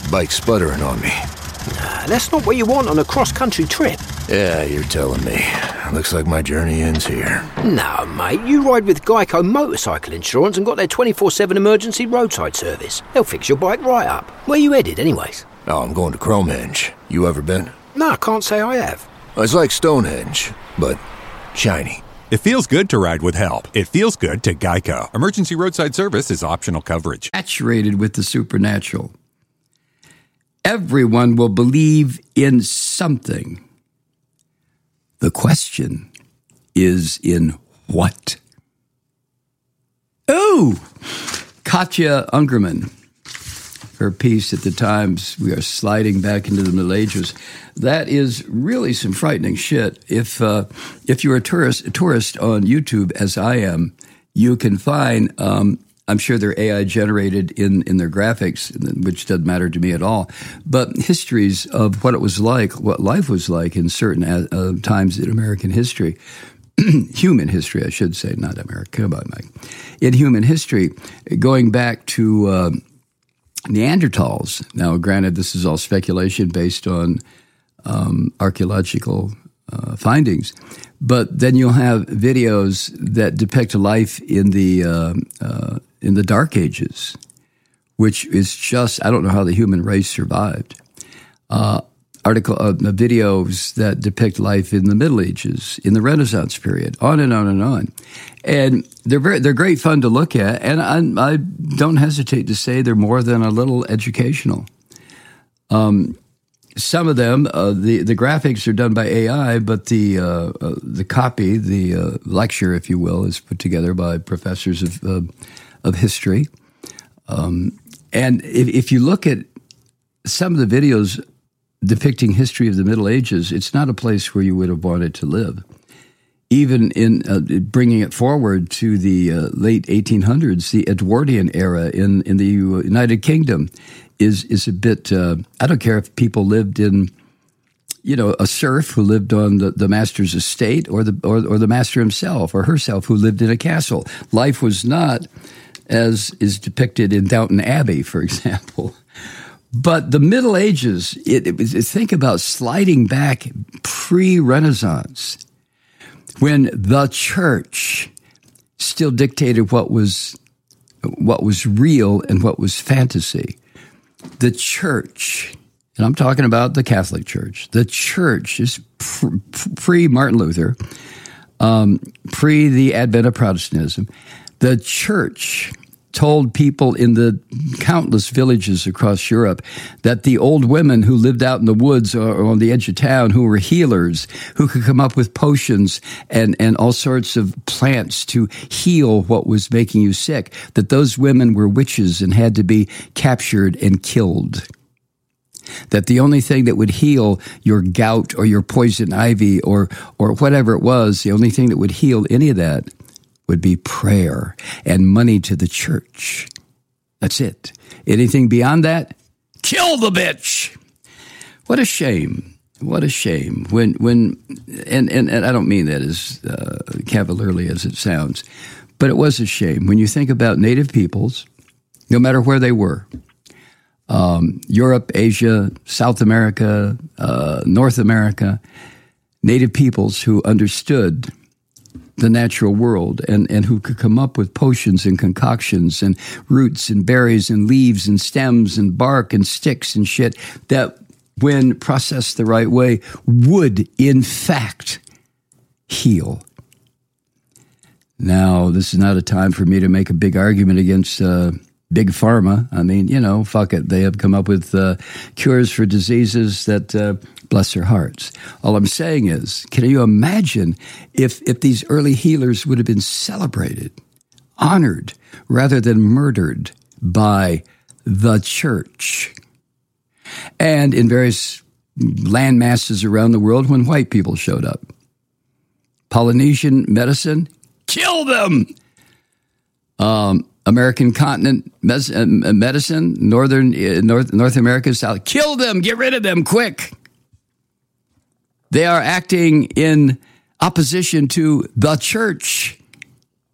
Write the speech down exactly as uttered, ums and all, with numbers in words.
bike's sputtering on me. Nah, that's not what you want on a cross-country trip. Yeah, you're telling me. Looks like my journey ends here. No, mate, you ride with Geico Motorcycle Insurance and got their twenty-four seven emergency roadside service. They'll fix your bike right up. Where you headed, anyways? Oh, I'm going to Cromehenge. You ever been? No, I can't say I have. It's like Stonehenge, but shiny. It feels good to ride with help. It feels good to Geico. Emergency roadside service is optional coverage. Saturated with the supernatural. Everyone will believe in something. The question is in what? Oh, Katja Ungerman. Her piece at the Times, we are sliding back into the Middle Ages. That is really some frightening shit. If uh, if you're a tourist, a tourist on YouTube, as I am, you can find, um, I'm sure they're A I generated in, in their graphics, which doesn't matter to me at all, but histories of what it was like, what life was like in certain uh, times in American history. Human history, I should say, not America. Come on, Mike. In human history, going back to uh, Neanderthals. Now, granted, this is all speculation based on um, archaeological uh, findings, but then you'll have videos that depict life in the uh, uh, in the Dark Ages, which is just, I don't know how the human race survived. Uh, article uh, videos that depict life in the Middle Ages, in the Renaissance period, on and on and on. And they're very, they're great fun to look at, and I, I don't hesitate to say they're more than a little educational. Um, some of them, uh, the the graphics are done by A I, but the uh, uh, the copy, the uh, lecture, if you will, is put together by professors of uh, of history. Um, and if, if you look at some of the videos depicting history of the Middle Ages, it's not a place where you would have wanted to live. Even in uh, bringing it forward to the uh, late eighteen hundreds, the Edwardian era in, in the United Kingdom is is a bit, uh, I don't care if people lived in, you know, a serf who lived on the, the master's estate or the or, or the master himself or herself who lived in a castle. Life was not as is depicted in Downton Abbey, for example. But the Middle Ages, it, it was, think about sliding back pre-Renaissance, when the church still dictated what was what was real and what was fantasy. The church, and I'm talking about the Catholic Church, the church is pre-Martin Luther, um, pre the advent of Protestantism. The church told people in the countless villages across Europe that the old women who lived out in the woods or on the edge of town, who were healers, who could come up with potions and, and all sorts of plants to heal what was making you sick, that those women were witches and had to be captured and killed. That the only thing that would heal your gout or your poison ivy or or whatever it was, the only thing that would heal any of that would be prayer and money to the church. That's it. Anything beyond that, kill the bitch. What a shame. What a shame. When, when, and, and, and I don't mean that as uh, cavalierly as it sounds, but it was a shame. When you think about native peoples, no matter where they were, um, Europe, Asia, South America, uh, North America, native peoples who understood the natural world and, and who could come up with potions and concoctions and roots and berries and leaves and stems and bark and sticks and shit that, when processed the right way, would in fact heal. Now, this is not a time for me to make a big argument against uh, Big Pharma. I mean, you know, fuck it. They have come up with uh, cures for diseases that, uh, bless their hearts. All I'm saying is, can you imagine if, if these early healers would have been celebrated, honored, rather than murdered by the church? And in various land masses around the world when white people showed up. Polynesian medicine, kill them! Um... American continent mes- uh, medicine, northern uh, North North America, South. Kill them, get rid of them, quick. They are acting in opposition to the church.